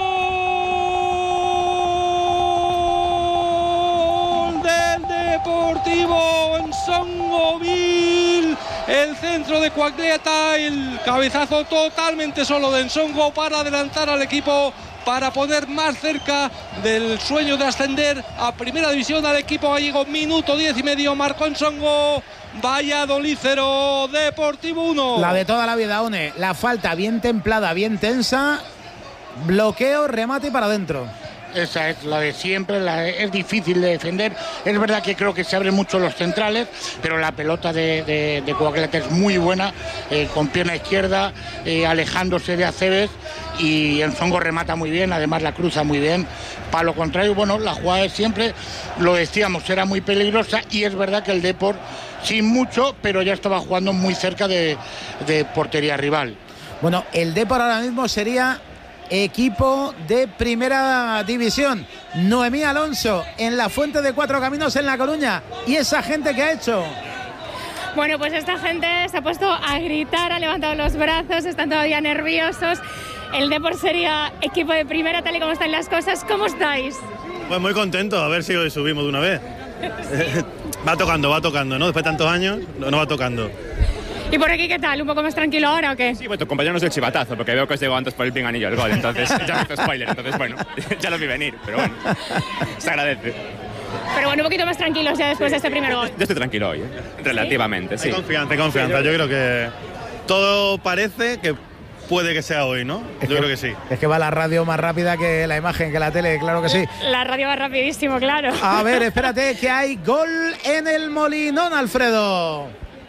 Speaker 3: ¡Gol del Deportivo en Nsongoville! El centro de Cuagliata, el cabezazo totalmente solo de Nsongo para adelantar al equipo, para poner más cerca del sueño de ascender a Primera División al equipo gallego. Minuto 10 y medio, marcó Nsongo. Valladolid 0, Deportivo 1.
Speaker 1: La de toda la vida, One. La falta bien templada, bien tensa. Bloqueo, remate y para adentro.
Speaker 17: Esa es la de siempre, es difícil de defender. Es verdad que creo que se abren mucho los centrales, pero la pelota de Cuagliata es muy buena, con pierna izquierda, alejándose de Acebes, y Nsongo remata muy bien, además la cruza muy bien. Para lo contrario, bueno, la jugada de siempre, lo decíamos, era muy peligrosa, y es verdad que el Depor, sin mucho, pero ya estaba jugando muy cerca de portería rival.
Speaker 1: Bueno, el Depor ahora mismo sería equipo de Primera División. Noemí Alonso en la Fuente de Cuatro Caminos en La Coruña. ¿Y esa gente qué ha hecho?
Speaker 13: Bueno, pues esta gente se ha puesto a gritar, ha levantado los brazos, están todavía nerviosos. El Depor sería equipo de primera, tal y como están las cosas. ¿Cómo estáis?
Speaker 18: Pues muy contento, a ver si hoy subimos de una vez. Sí. Va tocando, ¿no? Después de tantos años, no va tocando.
Speaker 13: ¿Y por aquí qué tal? ¿Un poco más tranquilo ahora o qué?
Speaker 19: Sí, bueno, compañeros del chivatazo, porque veo que os llegó antes por el pinganillo el gol, entonces ya no es spoiler, entonces bueno, ya lo vi venir, pero bueno, se agradece.
Speaker 13: Pero bueno, un poquito más tranquilos ya después de este primer gol.
Speaker 19: Yo estoy tranquilo hoy, relativamente, sí.
Speaker 18: Hay confianza, yo creo que todo parece que puede que sea hoy, ¿no? Yo creo que sí.
Speaker 1: Es que va la radio más rápida que la imagen, que la tele, claro que sí.
Speaker 13: La radio va rapidísimo, claro.
Speaker 1: A ver, espérate, que hay gol en el Molinón, Alfredo.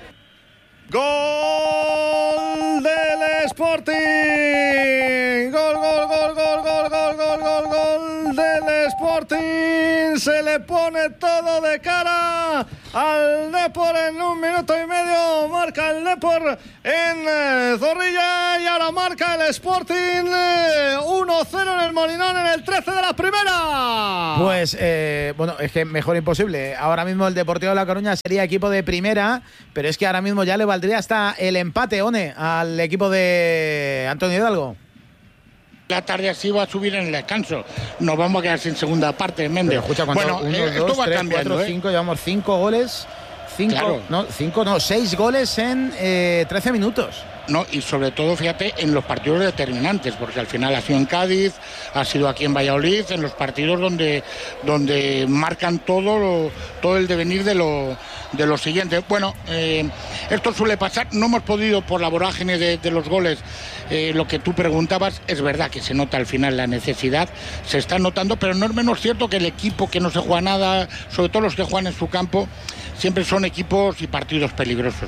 Speaker 4: Gol del Sporting. Gol del Sporting. Se le pone todo de cara al Depor en 1 minuto y medio. Marca el Depor en Zorrilla y ahora marca el Sporting 1-0 en el Molinón en el 13 de la primera.
Speaker 1: Pues, bueno, es que mejor imposible. Ahora mismo el Deportivo de La Coruña sería equipo de primera, pero es que ahora mismo ya le valdría hasta el empate, One, al equipo de Antonio Hidalgo.
Speaker 17: La tarde así va a subir en el descanso. Nos vamos a quedar sin segunda parte, Méndez.
Speaker 1: Pero escucha,
Speaker 17: bueno,
Speaker 1: 1, 2,
Speaker 17: esto va
Speaker 1: 3,
Speaker 17: cambiando,
Speaker 1: 4, 5, llevamos 5 goles. 6 goles en 13 minutos.
Speaker 17: No, y sobre todo, fíjate, en los partidos determinantes, porque al final ha sido en Cádiz, ha sido aquí en Valladolid, en los partidos donde marcan todo el devenir de lo siguiente. Bueno, esto suele pasar, no hemos podido por la vorágine de los goles, lo que tú preguntabas, es verdad que se nota al final la necesidad, se está notando, pero no es menos cierto que el equipo que no se juega nada, sobre todo los que juegan en su campo, siempre son equipos y partidos peligrosos.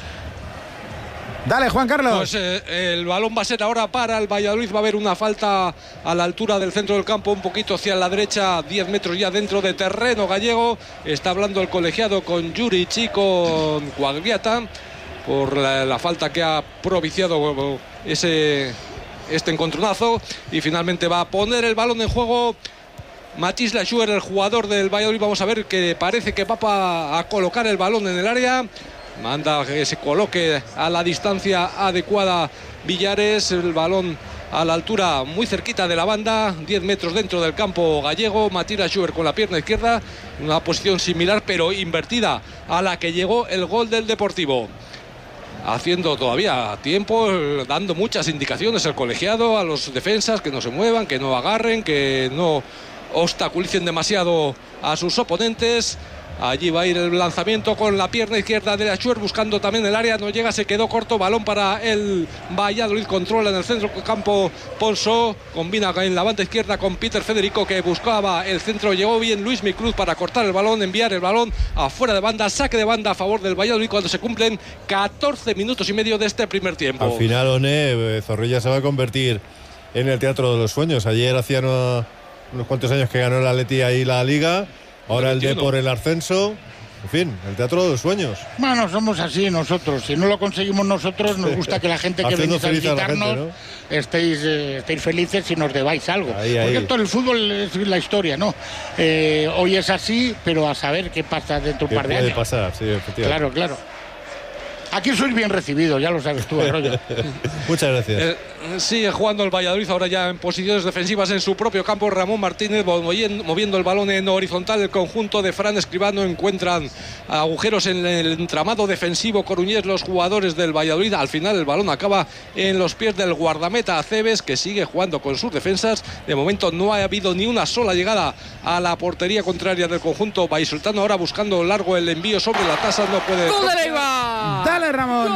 Speaker 1: Dale, Juan Carlos.
Speaker 3: Pues el balón va a ser ahora para el Valladolid. Va a haber una falta a la altura del centro del campo, un poquito hacia la derecha, 10 metros ya dentro de terreno gallego. Está hablando el colegiado con Juric y con Quagliata por la falta que ha propiciado este encontronazo. Y finalmente va a poner el balón en juego Mathis Lachuer, el jugador del Valladolid. Vamos a ver que parece que va a colocar el balón en el área. Manda que se coloque a la distancia adecuada Villares, el balón a la altura muy cerquita de la banda, 10 metros dentro del campo gallego. Mathis Lachuer con la pierna izquierda, una posición similar pero invertida a la que llegó el gol del Deportivo. Haciendo todavía tiempo, dando muchas indicaciones el colegiado a los defensas, que no se muevan, que no agarren, que no obstaculicen demasiado a sus oponentes. Allí va a ir el lanzamiento con la pierna izquierda de Lachuer, buscando también el área, no llega, se quedó corto, balón para el Valladolid, controla en el centro del campo Ponso, combina en la banda izquierda con Peter Federico, que buscaba el centro, llegó bien Luis Micruz para cortar el balón, enviar el balón afuera de banda, saque de banda a favor del Valladolid cuando se cumplen 14 minutos y medio de este primer tiempo.
Speaker 8: Al final, One, Zorrilla se va a convertir en el teatro de los sueños. Ayer hacían unos cuantos años que ganó el Atleti ahí la Liga. Ahora el Depor, el ascenso, en fin, el teatro de los sueños.
Speaker 17: Bueno, somos así nosotros. Si no lo conseguimos nosotros, nos gusta que la gente que venís a visitarnos, ¿no? estéis felices y nos debáis algo. Porque esto el fútbol es la historia, ¿no? Hoy es así, pero a saber qué pasa dentro de un par de años.
Speaker 8: Puede pasar, sí, efectivamente.
Speaker 17: Claro. Aquí sois bien recibidos, ya lo sabes tú, Arroyo.
Speaker 8: Muchas gracias.
Speaker 3: Sigue jugando el Valladolid, ahora ya en posiciones defensivas en su propio campo. Ramón Martínez moviendo el balón en horizontal. El conjunto de Fran Escribano encuentran agujeros en el entramado defensivo coruñés los jugadores del Valladolid. Al final el balón acaba en los pies del guardameta Aceves, que sigue jugando con sus defensas. De momento no ha habido ni una sola llegada a la portería contraria del conjunto vallisoletano. Ahora buscando largo el envío sobre la tasa, no puede.
Speaker 10: ¡Gol de Leiva!
Speaker 1: ¡Dale, Ramón!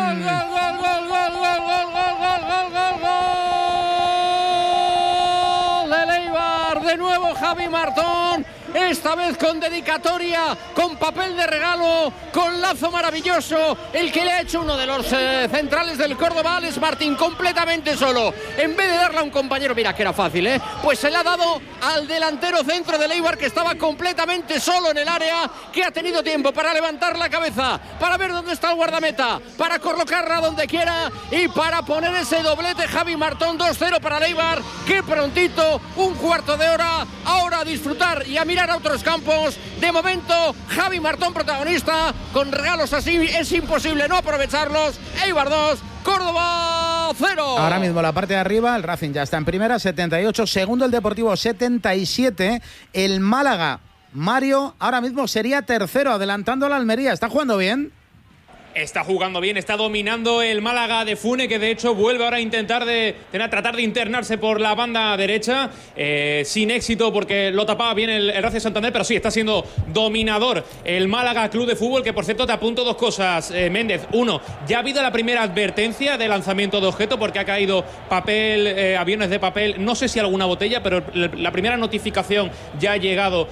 Speaker 10: De nuevo Javi Martón, esta vez con dedicatoria, con papel de regalo, con lazo maravilloso, el que le ha hecho uno de los centrales del Córdoba, Alex Martín, completamente solo. En vez de darle a un compañero, mira que era fácil, pues se le ha dado al delantero centro de Eibar, que estaba completamente solo en el área, que ha tenido tiempo para levantar la cabeza, para ver dónde está el guardameta, para colocarla donde quiera y para poner ese doblete. Javi Martón, 2-0 para Eibar, que prontito, un cuarto de hora, ahora a disfrutar y a mirar a otros campos. De momento, Javi Martón protagonista, con regalos así es imposible no aprovecharlos. Eibar 2, Córdoba 0.
Speaker 1: Ahora mismo la parte de arriba, el Racing ya está en primera, 78, segundo el Deportivo, 77, el Málaga, Mario, ahora mismo sería tercero, adelantando a la Almería. ¿Está jugando bien?
Speaker 5: está jugando bien, está dominando el Málaga de Fune, que de hecho vuelve ahora a tratar de internarse por la banda derecha, sin éxito porque lo tapaba bien el Racing Santander, pero sí, está siendo dominador el Málaga Club de Fútbol, que por cierto te apunto dos cosas, Méndez. Uno, ya ha habido la primera advertencia de lanzamiento de objeto porque ha caído papel, aviones de papel, no sé si alguna botella, pero la primera notificación ya ha llegado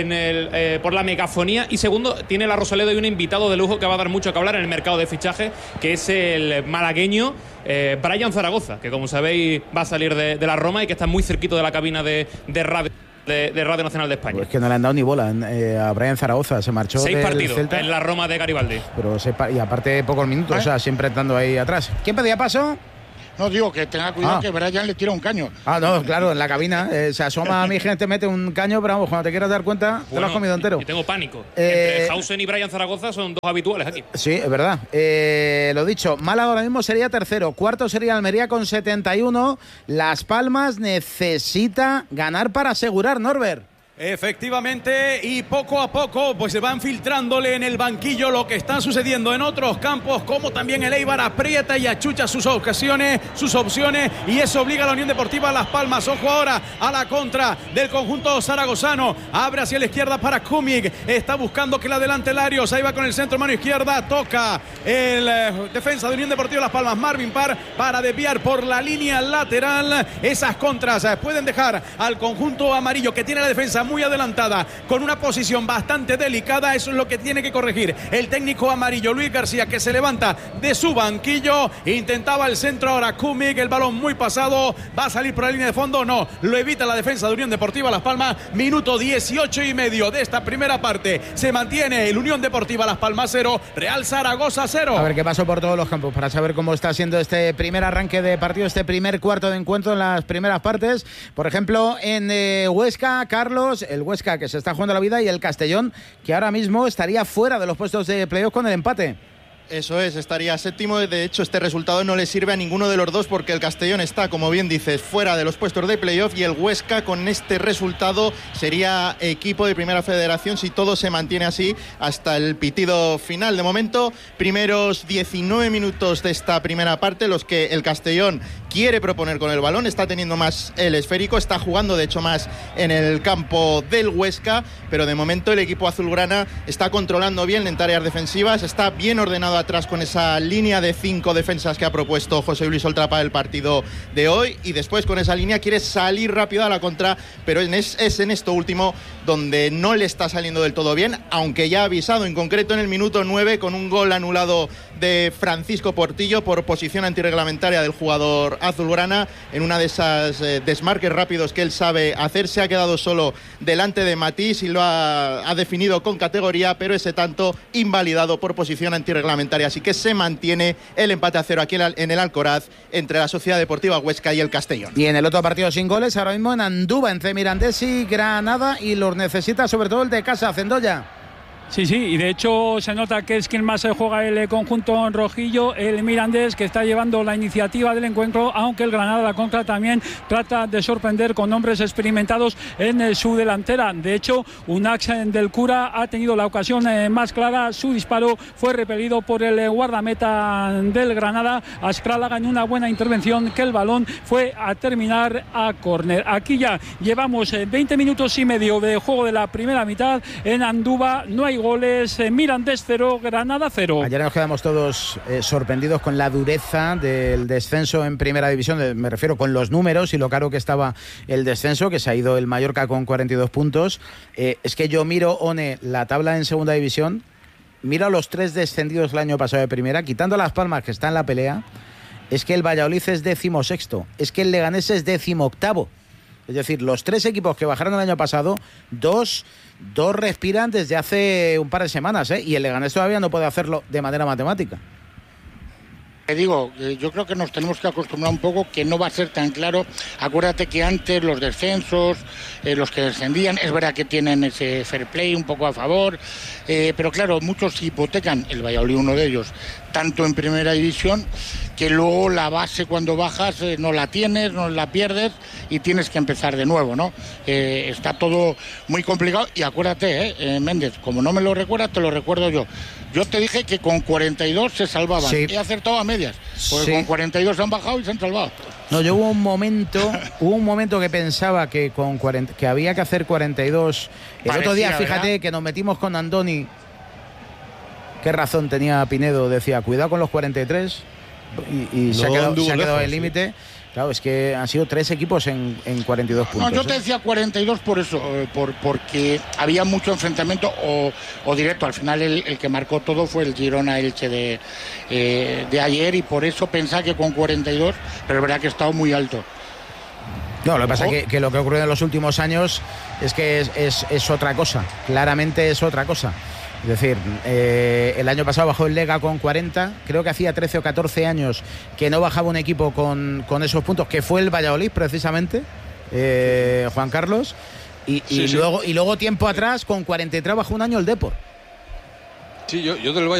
Speaker 5: por la megafonía. Y segundo, tiene la Rosaleda y un invitado de lujo que va a dar mucho que hablar en el mercado de fichaje, que es el malagueño Brian Zaragoza, que como sabéis va a salir de la Roma y que está muy cerquito de la cabina de radio. De Radio Nacional de España.
Speaker 1: Pues que no le han dado ni bola a Brian Zaragoza, se marchó
Speaker 5: 6
Speaker 1: del
Speaker 5: partidos
Speaker 1: Celta,
Speaker 5: en la Roma de Garibaldi.
Speaker 1: Pero y aparte pocos minutos, o sea, siempre estando ahí atrás. ¿Quién pedía paso?
Speaker 17: No, digo que tenga cuidado que Brian le tira un caño.
Speaker 1: No, claro, en la cabina se asoma a mi gente, mete un caño, pero vamos, cuando te quieras dar cuenta, te lo has comido entero.
Speaker 5: Yo tengo pánico. Entre Hausen y Brian Zaragoza son dos habituales aquí.
Speaker 1: Sí, es verdad. Lo dicho, Málaga ahora mismo sería tercero, cuarto sería Almería con 71. Las Palmas necesita ganar para asegurar, Norbert.
Speaker 6: Efectivamente, y poco a poco pues se van filtrándole en el banquillo lo que está sucediendo en otros campos, como también el Eibar aprieta y achucha sus opciones, y eso obliga a la Unión Deportiva Las Palmas. Ojo ahora a la contra del conjunto zaragozano, abre hacia la izquierda para Kumig, está buscando que la adelante Larios, ahí va con el centro, mano izquierda, toca el defensa de Unión Deportiva Las Palmas, Marvin Parr, para desviar por la línea lateral. Esas contras pueden dejar al conjunto amarillo, que tiene la defensa muy adelantada, con una posición bastante delicada. Eso es lo que tiene que corregir el técnico amarillo, Luis García, que se levanta de su banquillo, intentaba el centro ahora Kumig, el balón muy pasado, va a salir por la línea de fondo, no, lo evita la defensa de Unión Deportiva Las Palmas. Minuto 18,5 de esta primera parte, se mantiene el Unión Deportiva Las Palmas 0, Real Zaragoza 0.
Speaker 1: A ver qué pasó por todos los campos para saber cómo está siendo este primer arranque de partido, este primer cuarto de encuentro en las primeras partes. Por ejemplo, en Huesca, Carlos, el Huesca que se está jugando la vida, y el Castellón, que ahora mismo estaría fuera de los puestos de playoff con el empate.
Speaker 7: Eso es, estaría séptimo. De hecho, este resultado no le sirve a ninguno de los dos, porque el Castellón está, como bien dices, fuera de los puestos de playoff, y el Huesca con este resultado sería equipo de primera federación si todo se mantiene así hasta el pitido final. De momento, primeros 19 minutos de esta primera parte, los que el Castellón quiere proponer con el balón, está teniendo más el esférico, está jugando de hecho más en el campo del Huesca, pero de momento el equipo azulgrana está controlando bien en tareas defensivas, está bien ordenado atrás con esa línea de 5 defensas que ha propuesto José Luis Oltra para el partido de hoy, y después con esa línea quiere salir rápido a la contra, pero es en esto último donde no le está saliendo del todo bien, aunque ya ha avisado, en concreto en el minuto 9 con un gol anulado de Francisco Portillo por posición antirreglamentaria del jugador azulgrana, en una de esas desmarques rápidos que él sabe hacer. Se ha quedado solo delante de Matís y lo ha definido con categoría, pero ese tanto invalidado por posición antirreglamentaria. Así que se mantiene el empate a 0 aquí en el Alcoraz entre la Sociedad Deportiva Huesca y el Castellón.
Speaker 1: Y en el otro partido sin goles, ahora mismo en Andúba, entre Mirandés y Granada, y los necesita sobre todo el de casa, Cendoya.
Speaker 11: Sí, y de hecho se nota que es quien más se juega el conjunto rojillo, el Mirandés, que está llevando la iniciativa del encuentro, aunque el Granada, la contra, también trata de sorprender con hombres experimentados en su delantera. De hecho, Unax del Cura ha tenido la ocasión más clara, su disparo fue repelido por el guardameta del Granada, Ascrálaga, en una buena intervención, que el balón fue a terminar a córner. Aquí ya llevamos 20 minutos y medio de juego de la primera mitad en Andúba, no hay goles, Mirandés 0, Granada 0.
Speaker 1: Ayer nos quedamos todos sorprendidos con la dureza del descenso en primera división, me refiero con los números y lo caro que estaba el descenso, que se ha ido el Mallorca con 42 puntos. Es que yo miro, One, la tabla en segunda división, miro a los 3 descendidos el año pasado de primera, quitando Las Palmas, que está en la pelea. Es que el Valladolid es 16º, es que el Leganés es 18º. Es decir, los 3 equipos que bajaron el año pasado, dos respiran desde hace un par de semanas, y el Leganés todavía no puede hacerlo de manera matemática.
Speaker 17: Te digo, yo creo que nos tenemos que acostumbrar un poco, que no va a ser tan claro. Acuérdate que antes los descensos, los que descendían, es verdad que tienen ese fair play un poco a favor, pero claro, muchos hipotecan, el Valladolid uno de ellos, tanto en primera división, que luego la base cuando bajas no la tienes, no la pierdes y tienes que empezar de nuevo, ¿no? Está todo muy complicado y acuérdate, Méndez, como no me lo recuerdas, te lo recuerdo yo. Yo te dije que con 42 se salvaban.
Speaker 1: Sí.
Speaker 17: He acertado a medias. Porque
Speaker 1: Sí.
Speaker 17: con 42 han bajado y se han salvado.
Speaker 1: No, yo hubo un momento que pensaba que con 40, que había que hacer 42. El otro día,
Speaker 17: Parecía,
Speaker 1: fíjate,
Speaker 17: ¿verdad?
Speaker 1: que nos metimos con Andoni. Qué razón tenía Pinedo, decía, cuidado con los 43. Y se ha
Speaker 8: No
Speaker 1: quedado,
Speaker 8: anduvo
Speaker 1: se ha quedado
Speaker 8: lejos,
Speaker 1: el límite. Claro, es que han sido 3 equipos en 42
Speaker 17: No,
Speaker 1: puntos.
Speaker 17: yo te decía 42 por eso, porque había mucho enfrentamiento o directo. Al final el que marcó todo fue el Girona-Elche de ayer y por eso pensaba que con 42, pero es verdad que ha estado muy alto.
Speaker 1: No, lo que pasa es que lo que ha ocurrido en los últimos años es que es otra cosa. Claramente es otra cosa. Es decir, el año pasado bajó el Lega con 40. Creo que hacía 13 o 14 años que no bajaba un equipo con esos puntos, que fue el Valladolid precisamente, Juan Carlos. Y luego tiempo atrás, con 43 bajó un año el Depor.
Speaker 20: Sí, yo del